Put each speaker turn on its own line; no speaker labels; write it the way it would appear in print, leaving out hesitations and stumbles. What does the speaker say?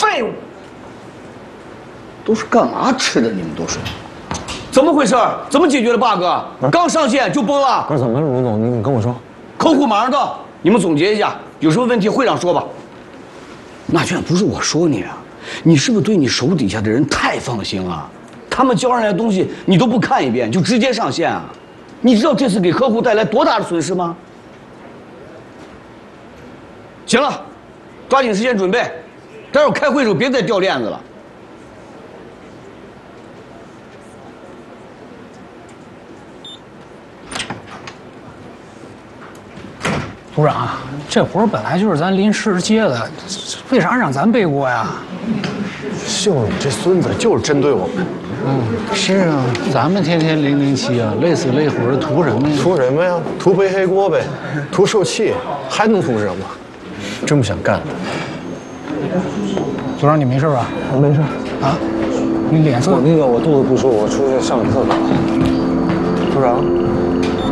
废物！
都是干嘛吃的？你们都是？
怎么回事？怎么解决的 bug？刚上线就崩了。
不是怎么了，卢总，你跟我说。
客户马上到，你们总结一下，有什么问题会上说吧。
那卷不是我说你啊，你是不是对你手底下的人太放心了？他们交上来的东西你都不看一遍就直接上线啊？你知道这次给客户带来多大的损失吗？行了，抓紧时间准备，待会儿开会的时候别再掉链子了。
组长，这活儿本来就是咱临时接的，为啥让咱背锅呀？
就你这孙子就是针对我们。
是啊，咱们天天007啊，累死累活的，图什么呀？
图什么呀？图背黑锅呗，图受气，还能图什么？真不想干。
组长，你没事吧？
没事。
啊？你脸色……
我肚子不舒服，我出去上个厕所。组长。